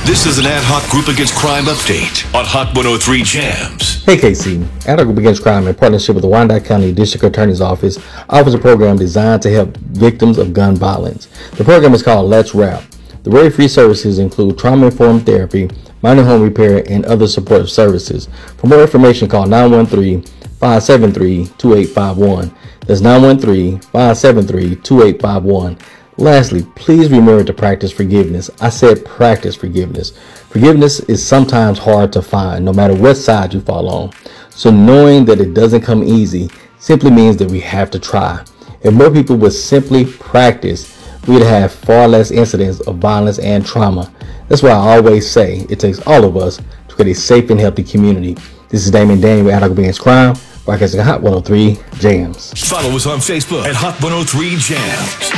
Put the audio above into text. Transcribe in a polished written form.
This is an ad hoc Group Against Crime update on Hot 103 Jams. Hey KC, Ad hoc Group Against Crime in partnership with the Wyandotte County District Attorney's Office offers a program designed to help victims of gun violence. The program is called Let's Rap. The very free services include trauma-informed therapy, minor home repair, and other supportive services. For more information, call 913-573-2851. That's 913-573-2851. Lastly, please remember to practice forgiveness. I said practice forgiveness. Forgiveness is sometimes hard to find, no matter what side you fall on. So knowing that it doesn't come easy simply means that we have to try. If more people would simply practice, we'd have far less incidents of violence and trauma. That's why I always say it takes all of us to create a safe and healthy community. This is Damon Daniel with Ad hoc Against Crime, broadcasting Hot 103 Jams. Follow us on Facebook at Hot 103 Jams.